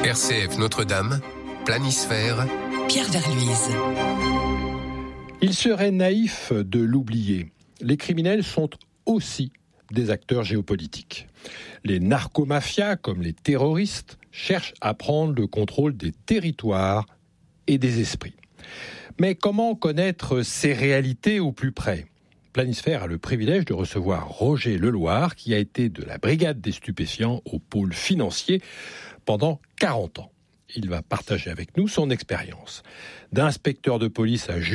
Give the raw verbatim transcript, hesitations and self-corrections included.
R C F Notre-Dame, Planisphère, Pierre Verluise. Il serait naïf de l'oublier. Les criminels sont aussi des acteurs géopolitiques. Les narcomafias, comme les terroristes, cherchent à prendre le contrôle des territoires et des esprits. Mais comment connaître ces réalités au plus près ? Planisphère a le privilège de recevoir Roger Leloir, qui a été de la brigade des stupéfiants au pôle financier pendant quarante ans. Il va partager avec nous son expérience. D'inspecteur de police à juge